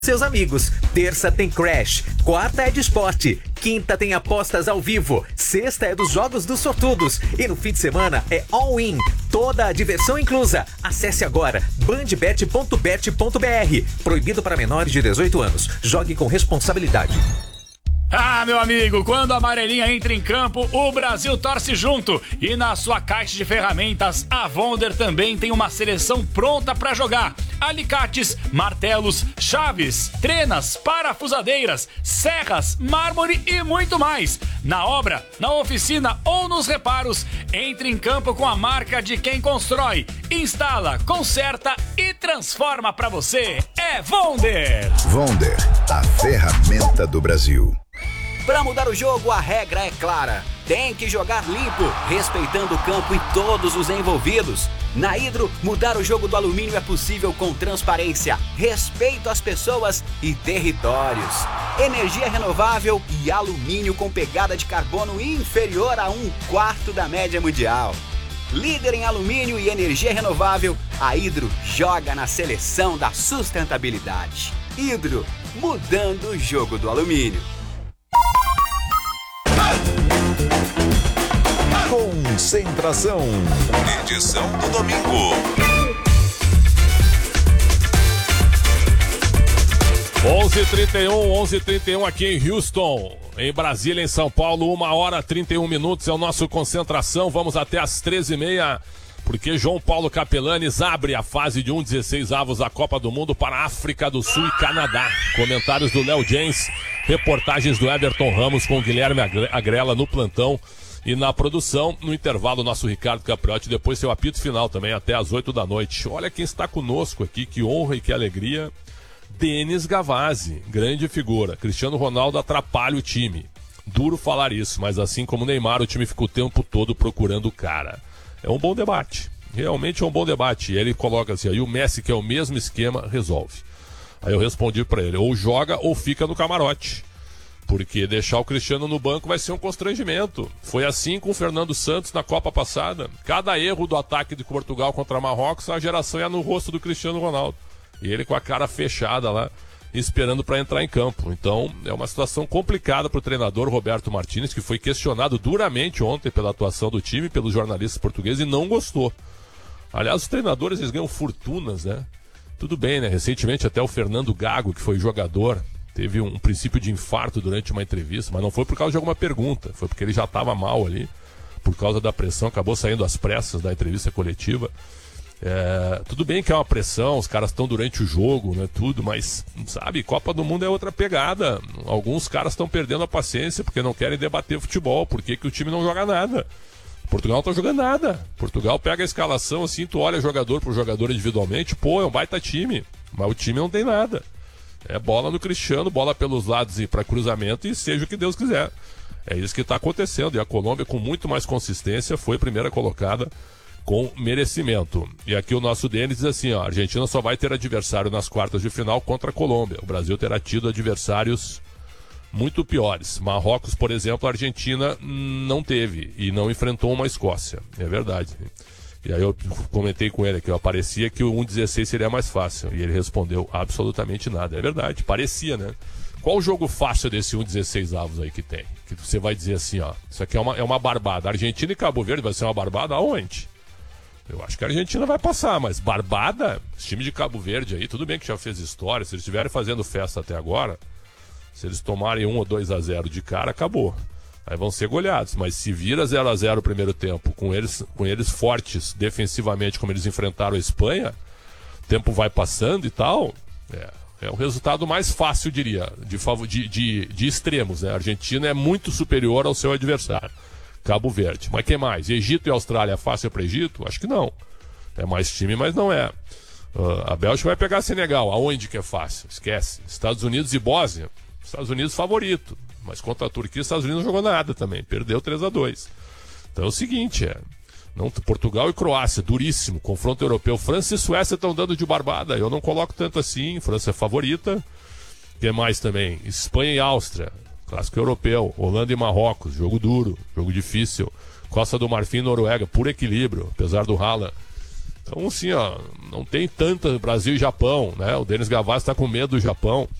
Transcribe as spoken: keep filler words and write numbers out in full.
seus amigos. Terça tem Crash, quarta é de esporte, quinta tem apostas ao vivo, sexta é dos jogos dos sortudos e no fim de semana é all-in, toda a diversão inclusa. Acesse agora bandbet ponto bet ponto br. Proibido para menores de dezoito anos. Jogue com responsabilidade. Ah, meu amigo, quando a amarelinha entra em campo, o Brasil torce junto. E na sua caixa de ferramentas, a Wonder também tem uma seleção pronta para jogar. Alicates, martelos, chaves, trenas, parafusadeiras, serras, mármore e muito mais. Na obra, na oficina ou nos reparos, entre em campo com a marca de quem constrói, instala, conserta e transforma para você. É Wonder! Wonder, a ferramenta do Brasil. Para mudar o jogo, a regra é clara. Tem que jogar limpo, respeitando o campo e todos os envolvidos. Na Hidro, mudar o jogo do alumínio é possível com transparência, respeito às pessoas e territórios. Energia renovável e alumínio com pegada de carbono inferior a um quarto da média mundial. Líder em alumínio e energia renovável, a Hidro joga na seleção da sustentabilidade. Hidro, mudando o jogo do alumínio. Concentração. Edição do domingo. onze e trinta e um, onze e trinta e um aqui em Houston. Em Brasília, em São Paulo, uma hora e trinta e um minutos é o nosso Concentração. Vamos até às treze e meia, porque João Paulo Capelanes abre a fase de um dezesseis avos da Copa do Mundo para África do Sul e Canadá. Comentários do Léo James, reportagens do Everton Ramos com Guilherme Agrela no plantão. E na produção, no intervalo, nosso Ricardo Capriotti, depois seu apito final também, até às oito da noite. Olha quem está conosco aqui, que honra e que alegria. Denis Gavazzi, grande figura. Cristiano Ronaldo atrapalha o time. Duro falar isso, mas assim como o Neymar, o time fica o tempo todo procurando o cara. É um bom debate, realmente é um bom debate. E ele coloca assim, aí o Messi, que é o mesmo esquema, resolve. Aí eu respondi para ele, ou joga ou fica no camarote. Porque deixar o Cristiano no banco vai ser um constrangimento. Foi assim com o Fernando Santos na Copa passada. Cada erro do ataque de Portugal contra Marrocos, a geração ia no rosto do Cristiano Ronaldo. E ele com a cara fechada lá, esperando para entrar em campo. Então, é uma situação complicada para o treinador Roberto Martínez, que foi questionado duramente ontem pela atuação do time, pelos jornalistas portugueses, e não gostou. Aliás, os treinadores, eles ganham fortunas, né? Tudo bem, né? Recentemente até o Fernando Gago, que foi jogador, teve um princípio de infarto durante uma entrevista, mas não foi por causa de alguma pergunta, foi porque ele já estava mal ali, por causa da pressão, acabou saindo às pressas da entrevista coletiva. É, tudo bem que é uma pressão, os caras estão durante o jogo, né, tudo, mas, sabe, Copa do Mundo é outra pegada. Alguns caras estão perdendo a paciência porque não querem debater futebol, por que que o time não joga nada. Portugal não tá jogando nada. Portugal pega a escalação assim, tu olha jogador por jogador individualmente, pô, é um baita time, mas o time não tem nada. É bola no Cristiano, bola pelos lados e para cruzamento e seja o que Deus quiser. É isso que está acontecendo. E a Colômbia, com muito mais consistência, foi primeira colocada com merecimento. E aqui o nosso Denis diz assim, ó, a Argentina só vai ter adversário nas quartas de final contra a Colômbia. O Brasil terá tido adversários muito piores. Marrocos, por exemplo, a Argentina não teve e não enfrentou uma Escócia. É verdade. E aí eu comentei com ele que parecia que o um dezesseis seria mais fácil. E ele respondeu absolutamente nada. É verdade, parecia, né? Qual o jogo fácil desse um dezesseis avos aí que tem? Que você vai dizer assim, ó, isso aqui é uma, é uma barbada. Argentina e Cabo Verde vai ser uma barbada aonde? Eu acho que a Argentina vai passar, mas barbada? Esse time de Cabo Verde aí, tudo bem que já fez história. Se eles estiverem fazendo festa até agora, se eles tomarem um ou dois a zero de cara, acabou. Aí vão ser goleados, mas se vira zero a zero o primeiro tempo, com eles, com eles fortes defensivamente, como eles enfrentaram a Espanha, o tempo vai passando e tal, é, é um resultado mais fácil, eu diria, de, de, de, de extremos, né? A Argentina é muito superior ao seu adversário, Cabo Verde. Mas quem mais? Egito e Austrália é fácil para o Egito? Acho que não. É mais time, mas não é. Uh, a Bélgica vai pegar Senegal, aonde que é fácil? Esquece. Estados Unidos e Bósnia, Estados Unidos favorito. Mas contra a Turquia, os Estados Unidos não jogou nada também. Perdeu três a dois. Então é o seguinte, é, não, Portugal e Croácia, duríssimo. Confronto europeu. França e Suécia estão dando de barbada. Eu não coloco tanto assim. França é favorita. O que mais também? Espanha e Áustria. Clássico europeu. Holanda e Marrocos. Jogo duro. Jogo difícil. Costa do Marfim e Noruega. Por equilíbrio. Apesar do Haaland Então, assim, ó, não tem tanta Brasil e Japão, né? O Denis Gavassi tá com medo do Japão.